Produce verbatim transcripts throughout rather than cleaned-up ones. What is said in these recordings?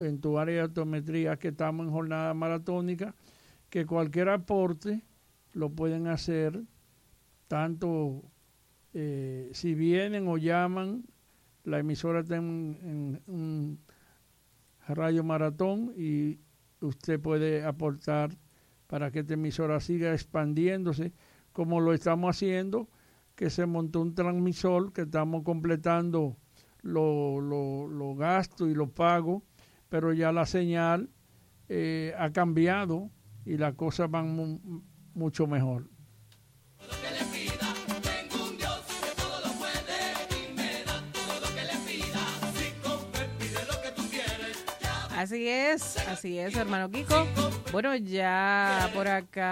en tu área de optometría que estamos en jornada maratónica, que cualquier aporte lo pueden hacer, tanto eh, si vienen o llaman, la emisora está en, en un radio maratón y usted puede aportar para que esta emisora siga expandiéndose, como lo estamos haciendo, que se montó un transmisor, que estamos completando los lo, lo gastos y los pagos, pero ya la señal eh, ha cambiado y las cosas van mu mucho mejor. Así es, así es, hermano Kiko. Bueno, ya por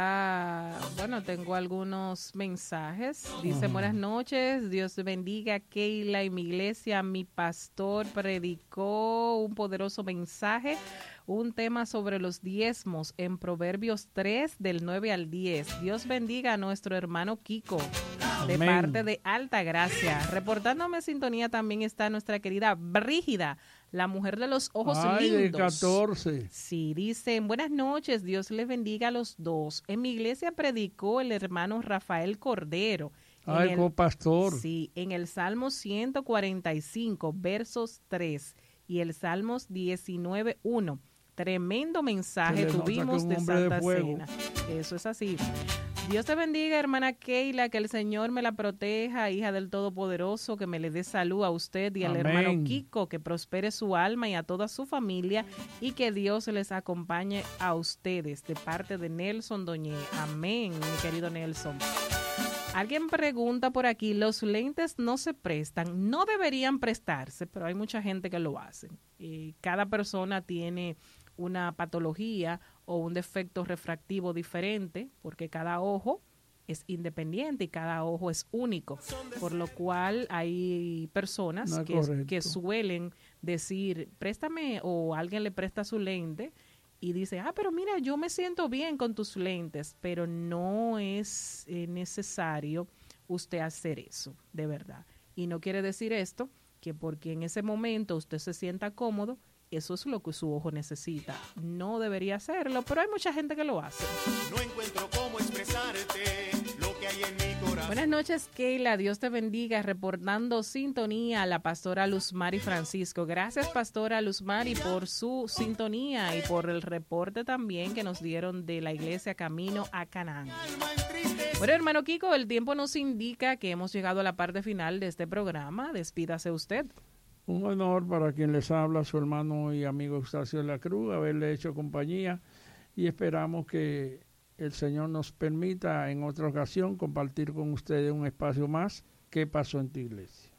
acá, bueno, tengo algunos mensajes. Dice, uh-huh. Buenas noches, Dios bendiga a Keila y mi iglesia. Mi pastor predicó un poderoso mensaje, un tema sobre los diezmos en Proverbios tres, del nueve al diez. Dios bendiga a nuestro hermano Kiko, de Amén. Parte de Alta Gracia. Reportándome sintonía también está nuestra querida Brígida, la mujer de los ojos Ay, lindos. De catorce. Sí, dicen, buenas noches, Dios les bendiga a los dos. En mi iglesia predicó el hermano Rafael Cordero. Ay, copastor. Sí, en el Salmo ciento cuarenta y cinco, versos tres, y el Salmos diecinueve, uno. Tremendo mensaje tuvimos de Santa Cena. Eso es así. Dios te bendiga, hermana Keila, que el Señor me la proteja, hija del Todopoderoso, que me le dé salud a usted y Amén. Al hermano Kiko, que prospere su alma y a toda su familia, y que Dios les acompañe a ustedes, de parte de Nelson Doñé. Amén, mi querido Nelson. Alguien pregunta por aquí, los lentes no se prestan, no deberían prestarse, pero hay mucha gente que lo hace. Y cada persona tiene una patología o un defecto refractivo diferente, porque cada ojo es independiente y cada ojo es único, por lo cual hay personas no que, que suelen decir, préstame, o alguien le presta su lente y dice, ah, pero mira, yo me siento bien con tus lentes, pero no es eh, necesario usted hacer eso, de verdad. Y no quiere decir esto que porque en ese momento usted se sienta cómodo, eso es lo que su ojo necesita. No debería hacerlo, pero hay mucha gente que lo hace. No encuentro cómo expresarte lo que hay en mi corazón. Buenas noches, Keila. Dios te bendiga. Reportando sintonía a la pastora Luzmari Francisco. Gracias, pastora Luzmari, por su sintonía y por el reporte también que nos dieron de la iglesia Camino a Canaán. Bueno, hermano Kiko, el tiempo nos indica que hemos llegado a la parte final de este programa. Despídase usted. Un honor para quien les habla, su hermano y amigo Eustacio de la Cruz, haberle hecho compañía, y esperamos que el Señor nos permita en otra ocasión compartir con ustedes un espacio más. ¿Qué pasó en tu iglesia?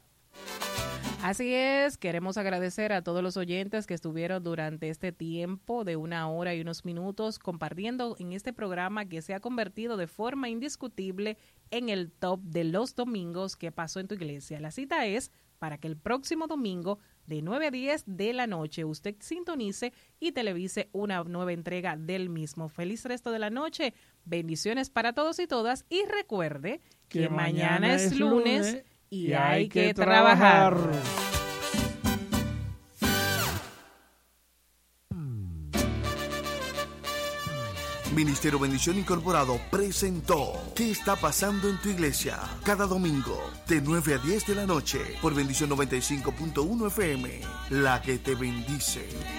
Así es, queremos agradecer a todos los oyentes que estuvieron durante este tiempo de una hora y unos minutos compartiendo en este programa que se ha convertido de forma indiscutible en el top de los domingos. ¿Qué pasó en tu iglesia? La cita es para que el próximo domingo de nueve a diez de la noche usted sintonice y televise una nueva entrega del mismo. Feliz resto de la noche, bendiciones para todos y todas, y recuerde que, que mañana, mañana es lunes, lunes y, y hay que, que trabajar. trabajar. Ministerio Bendición Incorporado presentó ¿Qué está pasando en tu iglesia? Cada domingo de nueve a diez de la noche por Bendición noventa y cinco punto uno F M, la que te bendice.